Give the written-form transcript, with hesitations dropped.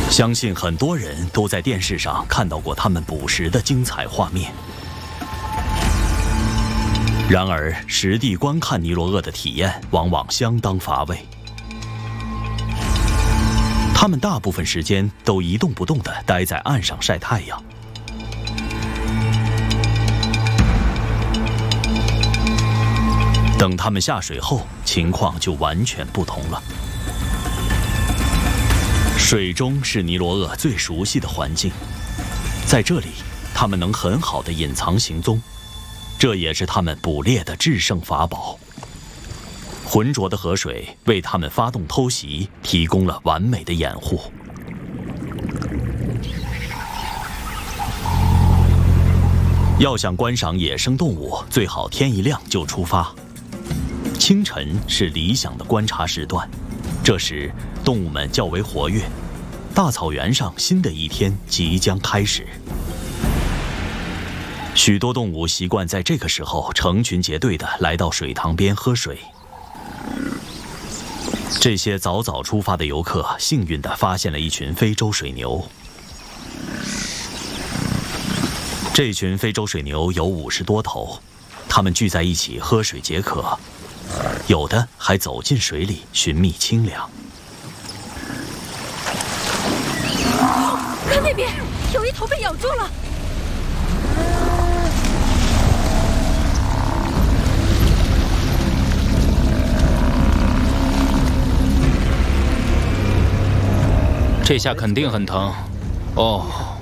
相信很多人都在电视上看到过他们捕食的精彩画面。然而，实地观看尼罗鳄的体验往往相当乏味。它们大部分时间都一动不动地待在岸上晒太阳。等它们下水后，情况就完全不同了。水中是尼罗鳄最熟悉的环境，在这里，它们能很好地隐藏行踪，这也是它们捕猎的制胜法宝。浑浊的河水为它们发动偷袭提供了完美的掩护。要想观赏野生动物，最好天一亮就出发。清晨是理想的观察时段，这时动物们较为活跃，大草原上新的一天即将开始。许多动物习惯在这个时候成群结队地来到水塘边喝水。这些早早出发的游客幸运地发现了一群非洲水牛。这群非洲水牛有50多头，它们聚在一起喝水解渴，有的还走进水里寻觅清凉。 看那边，有一头被咬住了。 这下肯定很疼。哦，